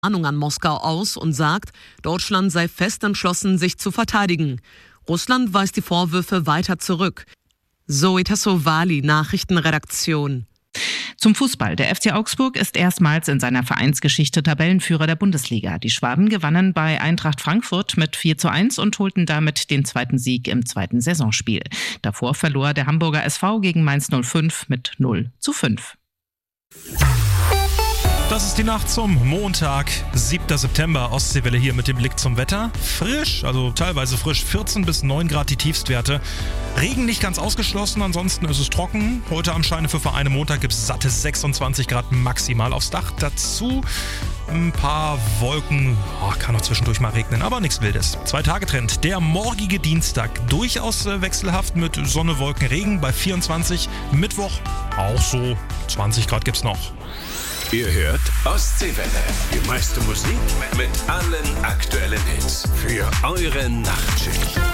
Warnung an Moskau aus und sagt, Deutschland sei fest entschlossen, sich zu verteidigen. Russland weist die Vorwürfe weiter zurück. Zoe Tassovali, Nachrichtenredaktion. Zum Fußball. Der FC Augsburg ist erstmals in seiner Vereinsgeschichte Tabellenführer der Bundesliga. Die Schwaben gewannen bei Eintracht Frankfurt mit 4:1 und holten damit den zweiten Sieg im zweiten Saisonspiel. Davor verlor der Hamburger SV gegen Mainz 05 mit 0:5. Das ist die Nacht zum Montag, 7. September. Ostseewelle hier mit dem Blick zum Wetter. Frisch, also teilweise frisch, 14 bis 9 Grad die Tiefstwerte. Regen nicht ganz ausgeschlossen, ansonsten ist es trocken. Heute am Scheine für Vereine Montag gibt es satte 26 Grad maximal aufs Dach. Dazu ein paar Wolken, kann noch zwischendurch mal regnen, aber nichts Wildes. 2-Tage-Trend, der morgige Dienstag, durchaus wechselhaft mit Sonne, Wolken, Regen bei 24. Mittwoch auch so 20 Grad gibt's noch. Ihr hört Ostseewelle. Die meiste Musik mit allen aktuellen Hits für eure Nachtschicht.